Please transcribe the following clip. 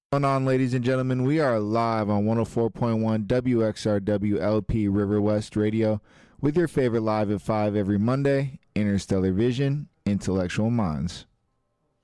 Going on, ladies and gentlemen? We are live on 104.1 WXRW LP River West Radio with your favorite Live at 5 every Monday, Interstellar Vision, Intellectual Minds.